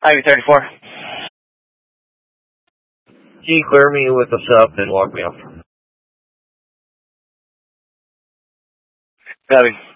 IV-34. Can you clear me with the sub and walk me off? Copy.